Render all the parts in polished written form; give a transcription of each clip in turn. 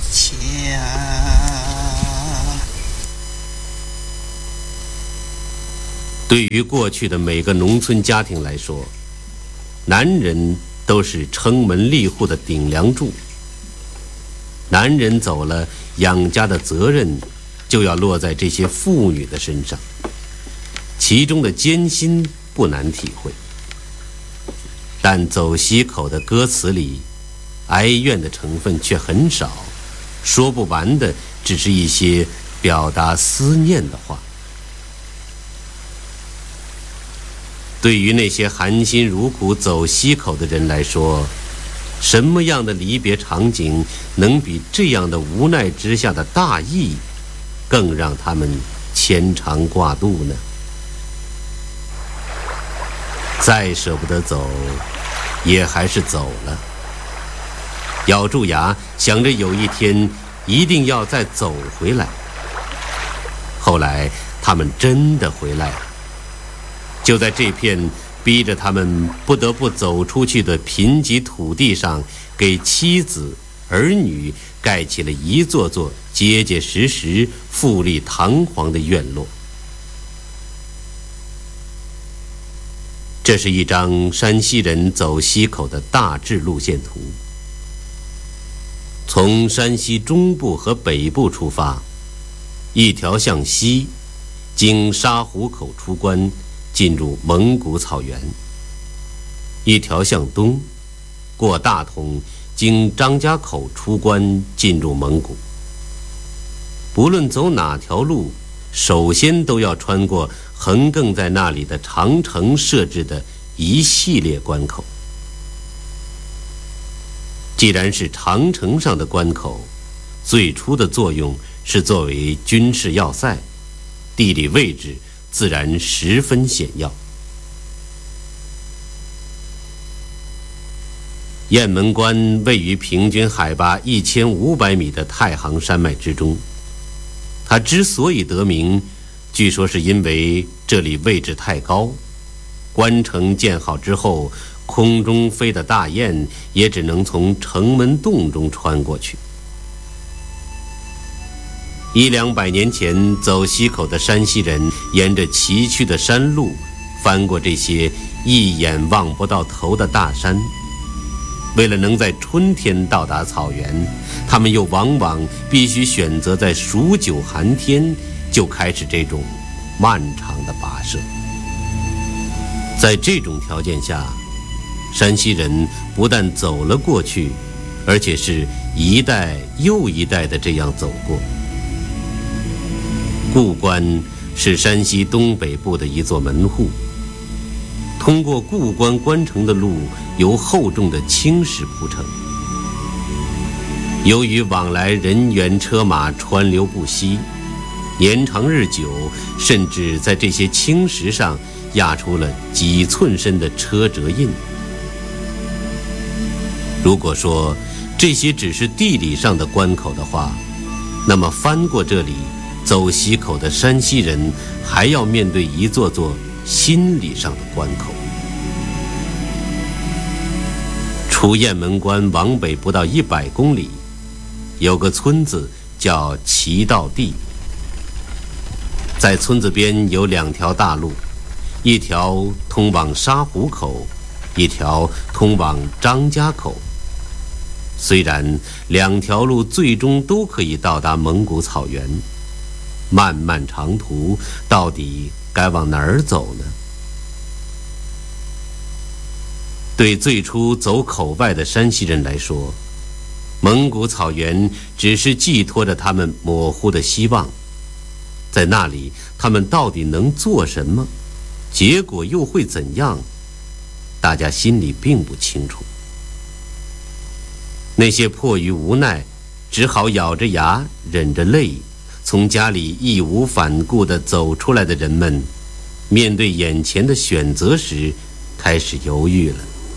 前。 对于过去的每个农村家庭来说，男人都是撑门立户的顶梁柱。男人走了，养家的责任就要落在这些妇女的身上，其中的艰辛不难体会。但走西口的歌词里，哀怨的成分却很少，说不完的只是一些表达思念的话。对于那些含辛茹苦走西口的人来说，什么样的离别场景能比这样的无奈之下的大义更让他们牵肠挂肚呢？再舍不得走，也还是走了，咬住牙想着有一天一定要再走回来。后来他们真的回来了，就在这片逼着他们不得不走出去的贫瘠土地上，给妻子儿女盖起了一座座结结实实富丽堂皇的院落。这是一张山西人走西口的大致路线图。从山西中部和北部出发，一条向西，经沙湖口出关，进入蒙古草原；一条向东，过大同，经张家口出关，进入蒙古。不论走哪条路，首先都要穿过横亘在那里的长城设置的一系列关口。既然是长城上的关口，最初的作用是作为军事要塞，地理位置自然十分险要。雁门关位于平均海拔1500米的太行山脉之中，它之所以得名，据说是因为这里位置太高，关城建好之后，空中飞的大雁也只能从城门洞中穿过去。100-200年前，走西口的山西人沿着崎岖的山路，翻过这些一眼望不到头的大山。为了能在春天到达草原，他们又往往必须选择在数9寒天就开始这种漫长的跋涉。在这种条件下，山西人不但走了过去，而且是一代又一代的这样走过。固关是山西东北部的一座门户，通过固关关城的路由厚重的青石铺成。由于往来人员车马川流不息，年长日久，甚至在这些青石上压出了几寸深的车辙印。如果说这些只是地理上的关口的话，那么翻过这里走西口的山西人还要面对一座座心理上的关口。出雁门关往北不到100公里，有个村子叫齐道地。在村子边有2条大路，一条通往沙湖口，一条通往张家口。虽然2条路最终都可以到达蒙古草原，漫漫长途到底该往哪儿走呢？对最初走口外的山西人来说，蒙古草原只是寄托着他们模糊的希望。在那里，他们到底能做什么？结果又会怎样？大家心里并不清楚。那些迫于无奈，只好咬着牙忍着泪，从家里义无反顾地走出来的人们，面对眼前的选择时，开始犹豫了。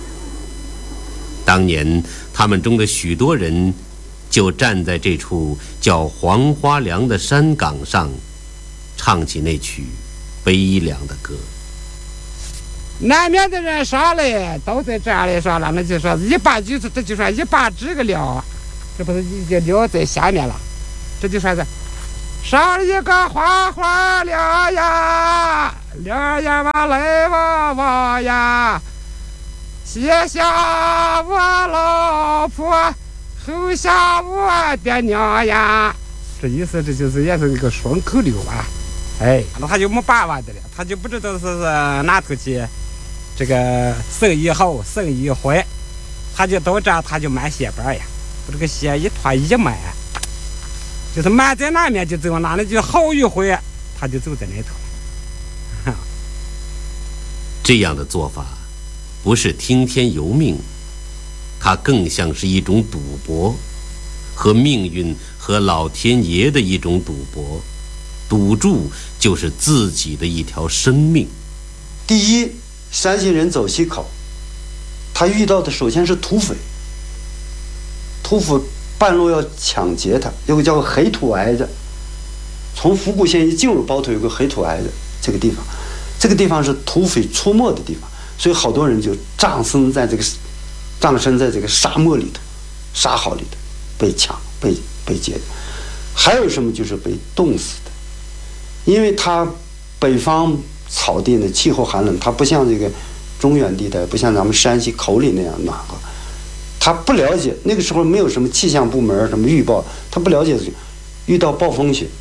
当年他们中的许多人就站在这处叫黄花梁的山岗上，唱起那曲悲凉的歌。 南面的人上来都在这里说了，那就说一把就是这就说一把这个了， 这不是已经撂在下面了？这就算是上一个花花两呀，两呀哇来哇哇呀，先下我老婆，后下我的娘呀。这意思这就是也是一个顺口溜啊。哎，那他就没把握的了，他就不知道是哪头去这个生意好生意坏，他就到这他就满鞋板呀，把这个鞋一脱一满，就是满在哪面就走哪里，就好与坏他就走在那头。 这样的做法不是听天由命，它更像是一种赌博，和命运和老天爷的一种赌博。赌注就是自己的一条生命。 第一，山西人走西口，他遇到的首先是土匪，土匪半路要抢劫他，有个叫黑土矮子，从府谷县一进入包头有个黑土矮子，这个地方是土匪出没的地方，所以好多人就葬身在这个沙漠里头，沙壕里头被抢被劫。还有什么就是被冻死的，因为它北方草地呢气候寒冷，它不像这个中原地带，不像咱们山西口里那样暖和。他不了解，那个时候没有什么气象部门什么预报，他不了解，遇到暴风雪，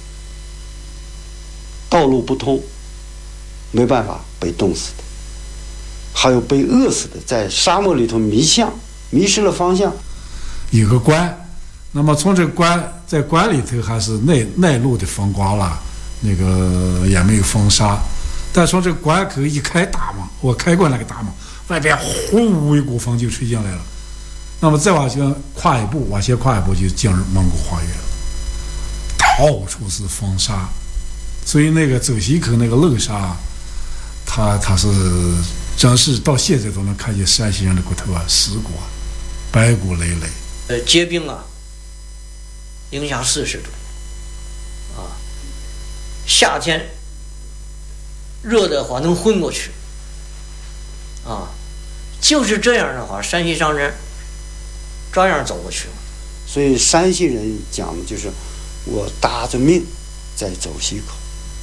道路不通，没办法被冻死的，还有被饿死的，在沙漠里头迷失了方向。 有个关，那么从这个关，在关里头还是内陆的风光了，那个也没有风沙，但从这个关口一开大门，我开过那个大门，外边呼一股风就吹进来了。那么再往前跨一步就进入蒙古花园了，到处是风沙，所以那个走西口那个路上，它是真是到现在都能看见山西人的骨头啊，尸骨啊，白骨累累。 结冰啊，零下40度啊，夏天热的话能昏过去啊，就是这样的话，山西商人照样走过去了。 所以山西人讲的就是我搭着命在走西口。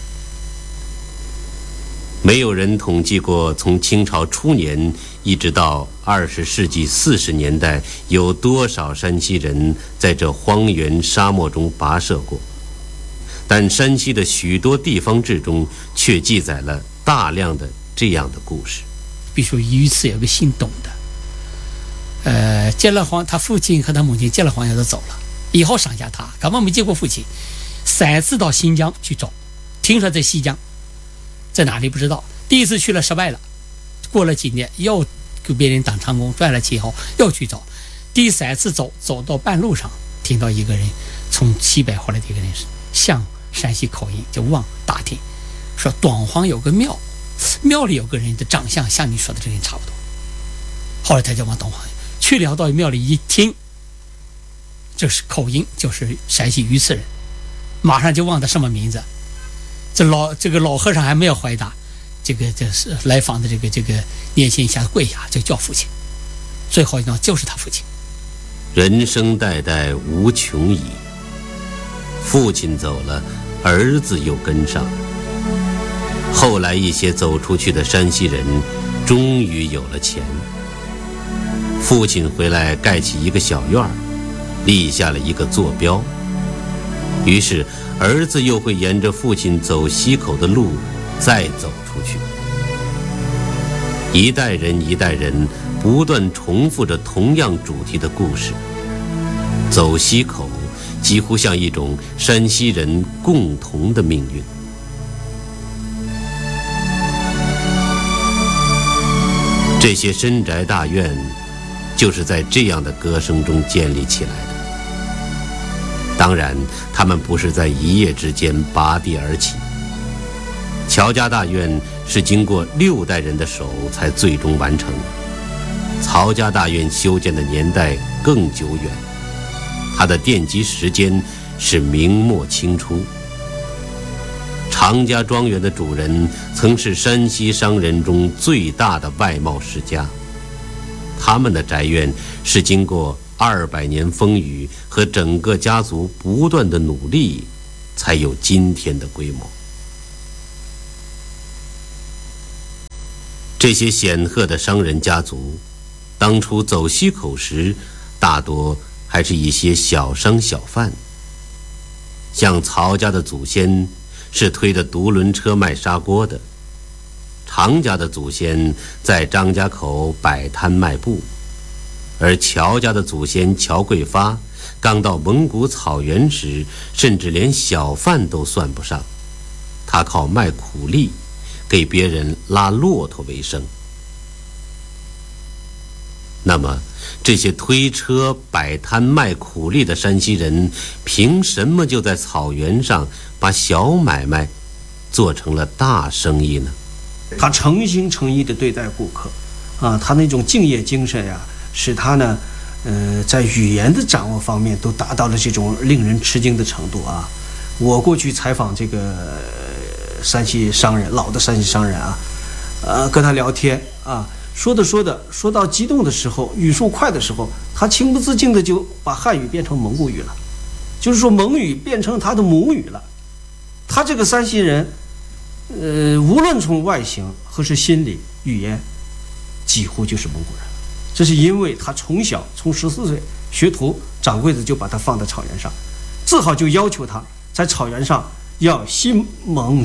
没有人统计过从清朝初年一直到20世纪40年代有多少山西人在这荒原沙漠中跋涉过，但山西的许多地方志中却记载了大量的这样的故事。 比如说榆次有个姓董的，结了婚，他父亲和他母亲结了婚都走了，以后剩下他根本没见过父亲，3次到新疆去找，听说在西疆，在哪里不知道，第一次去了失败了，过了几年又给别人当长工赚了钱后又去找，第3次走到半路上，听到一个人从西北回来的一个人像山西口音，就往打听，说短黄有个庙，庙里有个人的长相像你说的这个人差不多。后来他就往短黄去了，到庙里一听，这是口音，就是山西榆次人，马上就问他什么名字。这个老和尚还没有回答，这是来访的这个年轻人下跪下就叫父亲，最后呢就是他父亲。 人生代代无穷已，父亲走了，儿子又跟上。后来一些走出去的山西人终于有了钱，父亲回来盖起一个小院儿，立下了一个坐标，于是儿子又会沿着父亲走西口的路再走出去。一代人一代人不断重复着同样主题的故事，走西口几乎像一种山西人共同的命运。这些深宅大院就是在这样的歌声中建立起来的。当然，他们不是在一夜之间拔地而起。乔家大院是经过6代人的手才最终完成。曹家大院修建的年代更久远，它的奠基时间是明末清初。常家庄园的主人曾是山西商人中最大的外贸世家，他们的宅院是经过 200年风雨和整个家族不断的努力，才有今天的规模。这些显赫的商人家族，当初走西口时，大多还是一些小商小贩。像曹家的祖先是推着独轮车卖砂锅的，常家的祖先在张家口摆摊卖布，而乔家的祖先乔贵发刚到蒙古草原时，甚至连小贩都算不上，他靠卖苦力给别人拉骆驼为生。那么这些推车摆摊卖苦力的山西人，凭什么就在草原上把小买卖做成了大生意呢？ 他诚心诚意地对待顾客啊，他那种敬业精神呀，使他呢在语言的掌握方面都达到了这种令人吃惊的程度啊。我过去采访这个山西商人，老的山西商人啊，跟他聊天啊，说到激动的时候，语速快的时候，他情不自禁的就把汉语变成蒙古语了，就是说蒙语变成他的母语了。他这个山西人，无论从外形和是心理语言，几乎就是蒙古人。这是因为他从小从14岁学徒，掌柜的就把他放在草原上，自豪就要求他在草原上要西蒙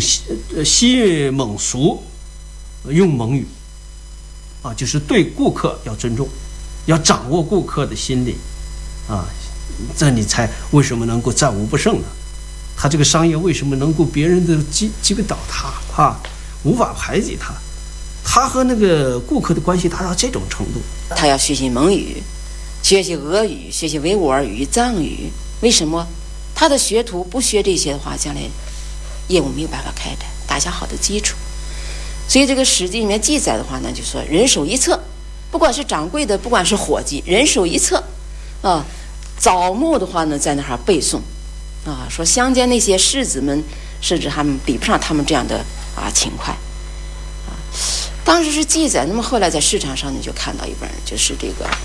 熟，用蒙语啊，就是对顾客要尊重，要掌握顾客的心理啊，这你才为什么能够战无不胜呢？他这个商业为什么能够别人的击不倒他啊，无法排挤他？他和那个顾客的关系达到这种程度。 他要学习蒙语，学习俄语，学习维吾尔语、藏语。为什么？他的学徒不学这些的话，将来业务没有办法开展，打下好的基础。所以这个《史记》里面记载的话呢，就说人手一册，不管是掌柜的，不管是伙计，人手一册啊。早暮的话呢，在那儿背诵啊，说乡间那些士子们，甚至他们比不上他们这样的勤快啊。当时是记载，那么后来在市场上呢，就看到一本，就是这个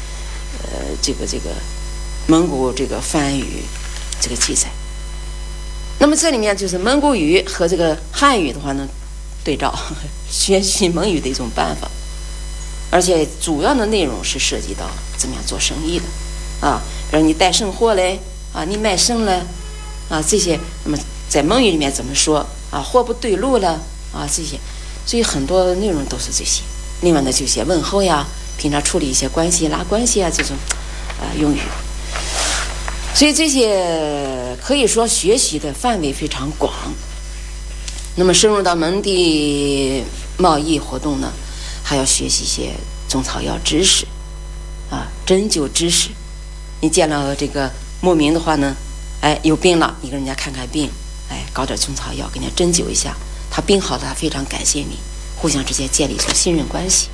蒙古这个番语这个记载。那么这里面就是蒙古语和这个汉语的话呢，对照学习蒙语的一种办法，而且主要的内容是涉及到怎么样做生意的啊，比如你带生货嘞啊，你卖生了啊，这些，那么在蒙语里面怎么说啊，货不对路了啊，这些。所以很多内容都是这些，另外呢就些问候呀，平常处理一些关系、拉关系啊这种用语。所以这些可以说学习的范围非常广。那么深入到蒙地贸易活动呢，还要学习一些中草药知识啊，针灸知识。你见了这个牧民的话呢，有病了，你给人家看看病，搞点中草药给人家针灸一下。他病好了，他非常感谢你，互相之间建立一种信任关系。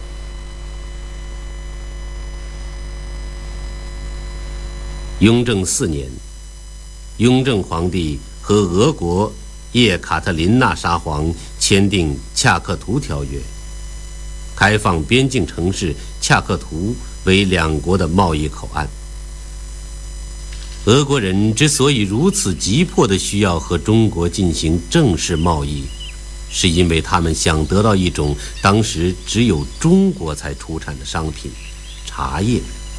雍正4年，雍正皇帝和俄国叶卡特琳娜沙皇签订《恰克图条约》，开放边境城市恰克图为两国的贸易口岸。俄国人之所以如此急迫地需要和中国进行正式贸易，是因为他们想得到一种当时只有中国才出产的商品——茶叶。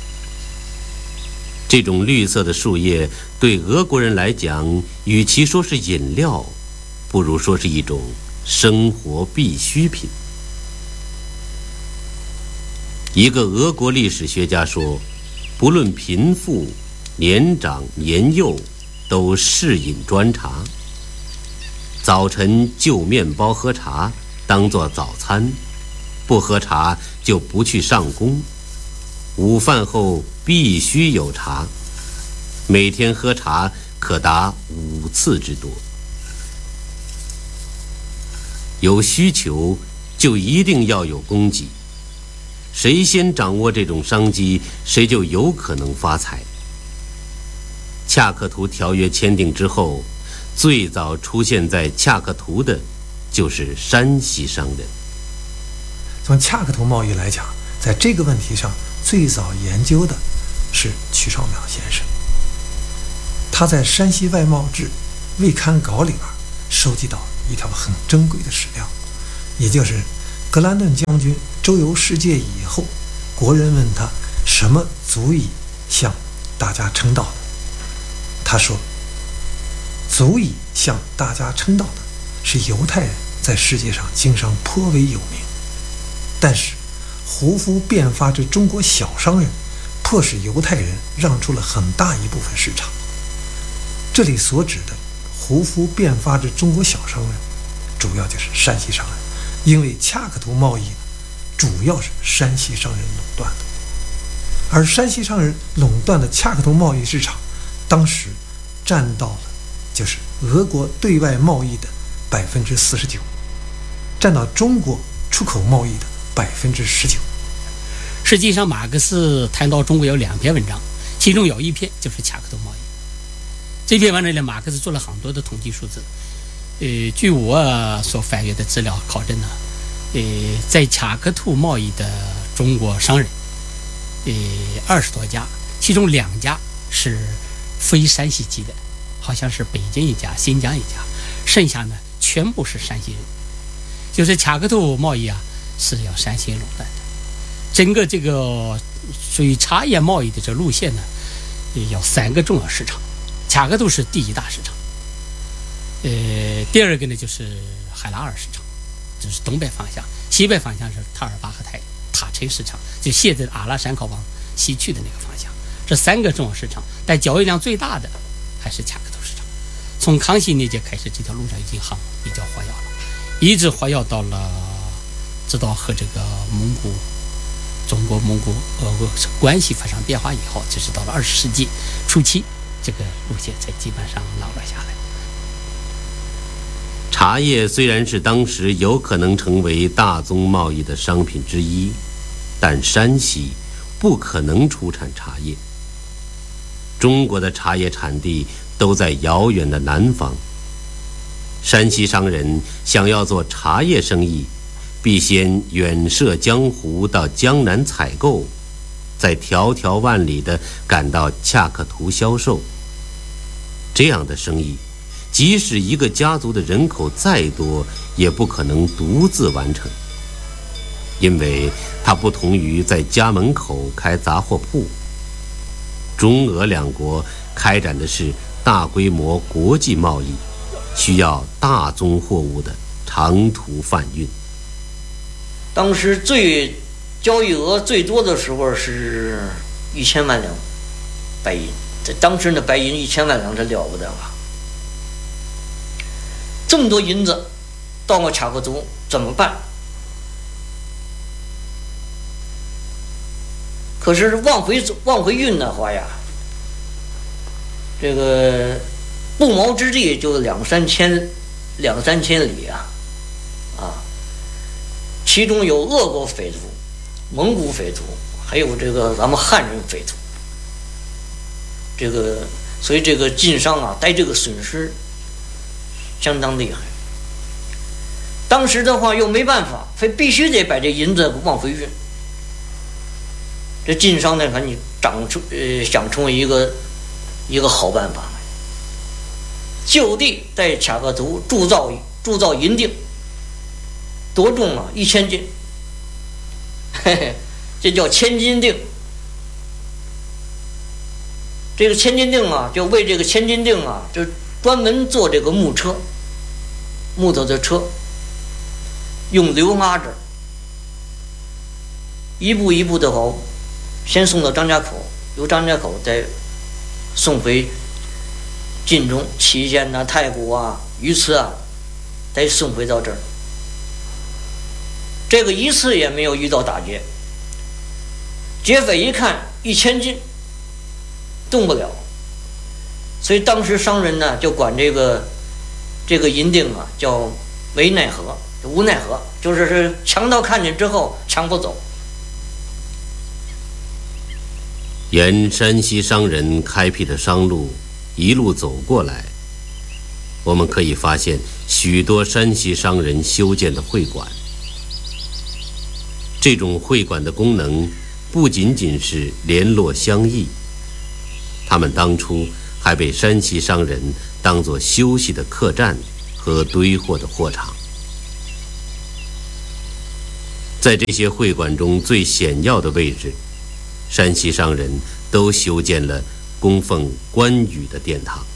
这种绿色的树叶对俄国人来讲，与其说是饮料，不如说是一种生活必需品。一个俄国历史学家说，不论贫富、年长年幼，都适饮专茶。早晨就面包喝茶当作早餐，不喝茶就不去上工。午饭后必须有茶，每天喝茶可达5次之多。有需求就一定要有供给，谁先掌握这种商机，谁就有可能发财。恰克图条约签订之后，最早出现在恰克图的就是山西商人。 从恰克图贸易来讲，在这个问题上最早研究的是曲绍邈先生。他在《山西外贸志未刊稿》里边收集到一条很珍贵的史料，也就是格兰顿将军周游世界以后，国人问他什么足以向大家称道的，他说足以向大家称道的是犹太人在世界上经商颇为有名，但是胡夫变法之中国小商人迫使犹太人让出了很大一部分市场。这里所指的胡夫变法之中国小商人，主要就是山西商人，因为恰克图贸易主要是山西商人垄断的，而山西商人垄断的恰克图贸易市场，当时占到了就是俄国对外贸易的49%，占到中国出口贸易的19%。 实际上，马克思谈到中国有2篇文章，其中有一篇就是恰克图贸易。这篇文章里，马克思做了很多的统计数字。据我所翻阅的资料考证呢，在恰克图贸易的中国商人，20多家，其中2家是非山西籍的，好像是北京一家、新疆一家，剩下呢全部是山西人。就是恰克图贸易啊，是要山西垄断的。整个这个属于茶叶贸易的这路线呢，有3个重要市场，恰克图是第1大市场。第2个呢就是海拉尔市场，就是东北方向，西北方向是塔尔巴赫塔城市场，就现在阿拉山靠往西去的那个方向。这3个重要市场，但交易量最大的还是恰克图市场。从康熙那届开始，这条路上已经比较活跃了，一直活跃到了直到和这个中国蒙古俄国关系发生变化以后，就是到了20世纪初期，这个路线才基本上牢了下来。 茶叶虽然是当时有可能成为大宗贸易的商品之一，但山西不可能出产茶叶。中国的茶叶产地都在遥远的南方，山西商人想要做茶叶生意，必先远涉江湖到江南采购，再迢迢万里地赶到恰克图销售。这样的生意，即使一个家族的人口再多，也不可能独自完成，因为它不同于在家门口开杂货铺。中俄2国开展的是大规模国际贸易，需要大宗货物的长途贩运。 当时交易额最多的时候是1000万两白银，在当时的白银1000万两是了不得了。这么多银子到了恰克图怎么办？可是往回运的话呀，这个不毛之地就2、3千里啊，其中有俄国匪徒、蒙古匪徒，还有这个咱们汉人匪徒。所以这个晋商啊，带这个损失相当厉害。当时的话又没办法，必须得把这银子往回运。这晋商呢，赶紧想出一个好办法，就地在恰克图铸造银锭，多重啊？1000斤，这叫千斤锭。这个千斤锭啊，就为这个千斤锭啊，就专门做这个木头的车，用硫拉着，一步一步的话，先送到张家口，由张家口再送回晋中、祁县呐、太谷啊、榆次啊，再送回到这儿。这个一次也没有遇到打劫。劫匪一看1000斤动不了，所以当时商人呢就管这个银锭啊叫为奈何，无奈何，就是强盗看见之后抢不走。 沿山西商人开辟的商路一路走过来，我们可以发现许多山西商人修建的会馆。这种会馆的功能不仅仅是联络乡谊， 他们当初还被山西商人当作休息的客栈和堆货的货场。在这些会馆中最显要的位置，山西商人都修建了供奉关羽的殿堂。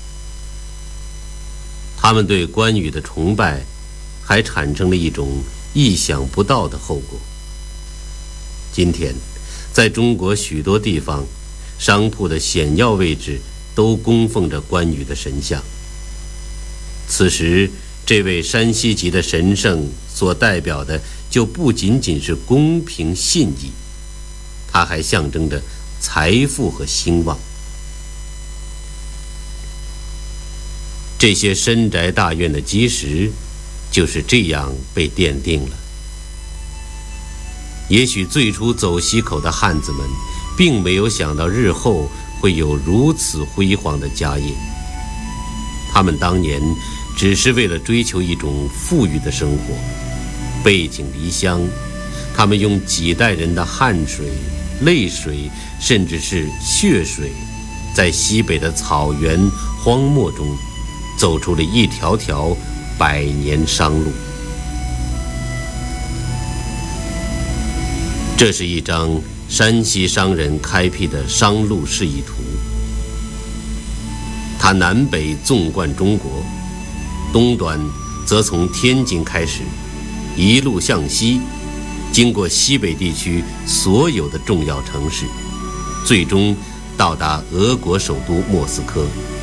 他们对关羽的崇拜还产生了一种意想不到的后果。今天在中国许多地方，商铺的显要位置都供奉着关羽的神像。此时这位山西籍的神圣所代表的就不仅仅是公平信义，它还象征着财富和兴旺。这些深宅大院的基石就是这样被奠定了。也许最初走西口的汉子们并没有想到日后会有如此辉煌的家业，他们当年只是为了追求一种富裕的生活，背井离乡，他们用几代人的汗水、泪水，甚至是血水，在西北的草原荒漠中走出了一条条百年商路。这是一张山西商人开辟的商路示意图，它南北纵贯中国，东端则从天津开始，一路向西，经过西北地区所有的重要城市，最终到达俄国首都莫斯科。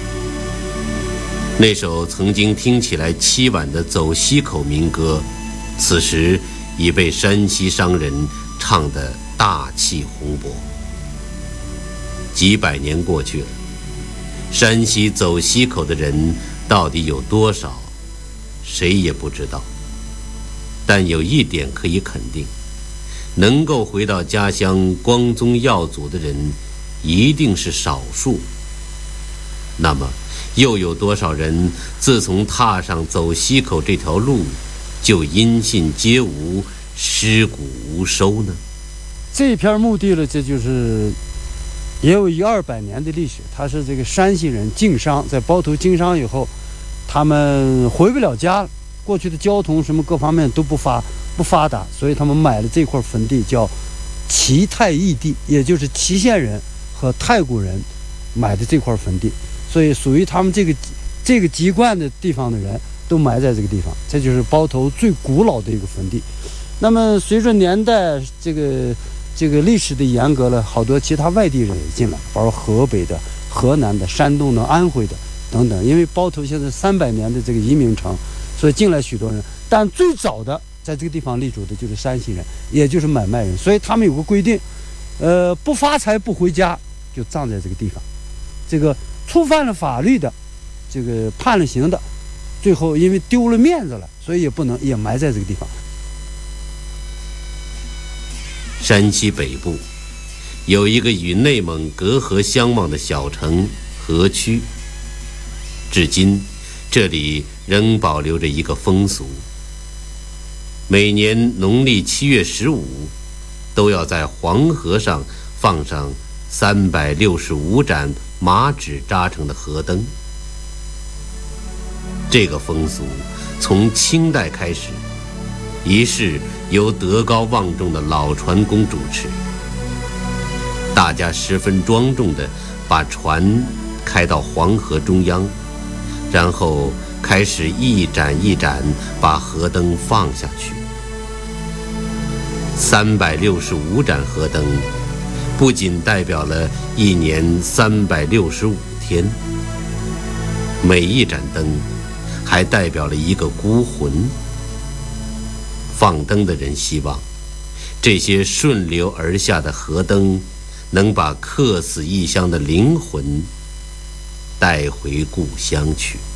那首曾经听起来凄婉的走西口民歌，此时已被山西商人唱得大气磅礴。几百年过去了，山西走西口的人到底有多少，谁也不知道。但有一点可以肯定，能够回到家乡光宗耀祖的人一定是少数。那么又有多少人自从踏上走西口这条路，就音信皆无，尸骨无收呢？ 这片墓地了，这就是也有100-200年的历史。它是这个山西人经商，在包头经商以后，他们回不了家了，过去的交通什么各方面都不发达，所以他们买了这块坟地，叫齐泰义地，也就是祁县人和太谷人买的这块坟地，所以属于他们这个籍贯的地方的人都埋在这个地方。这就是包头最古老的一个坟地。那么随着年代这个历史的严格了，好多其他外地人也进来，包括河北的、河南的、山东的、安徽的等等。因为包头现在300年的这个移民城，所以进来许多人。但最早的在这个地方立足的就是山西人，也就是买卖人，所以他们有个规定，不发财不回家，就葬在这个地方。这个触犯了法律的，这个判了刑的，最后因为丢了面子了，所以也埋在这个地方。 山西北部有一个与内蒙隔河相望的小城河曲，至今这里仍保留着一个风俗，每年农历7月15都要在黄河上放上365盏麻纸扎成的河灯。这个风俗从清代开始，仪式由德高望重的老船工主持，大家十分庄重地把船开到黄河中央，然后开始一盏一盏把河灯放下去。365盏河灯不仅代表了一年365天，每一盏灯还代表了一个孤魂。放灯的人希望这些顺流而下的河灯能把客死异乡的灵魂带回故乡去。